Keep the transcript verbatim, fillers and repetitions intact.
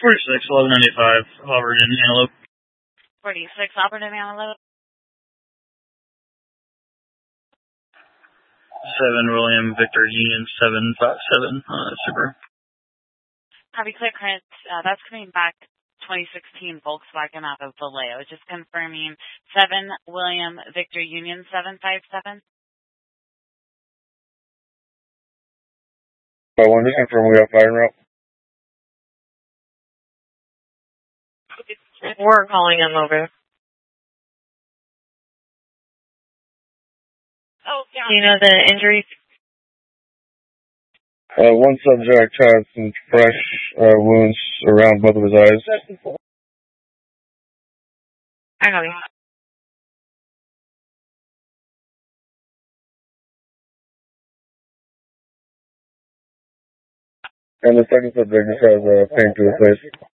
forty-six, eleven ninety-five, Auburn and Antelope. forty-six, Auburn and Antelope. seven, William, Victor, Union, seven five seven, uh, Super. Copy, clear current. Uh, that's coming back twenty sixteen Volkswagen out of Vallejo. Just confirming seven, William, Victor, Union, seven five seven. I wanted to confirm we got fire route. We're calling him over. Oh, yeah. Do you know the injuries? Uh, one subject has some fresh uh, wounds around both of his eyes. I know you. And the second subject just has uh, pain to his face.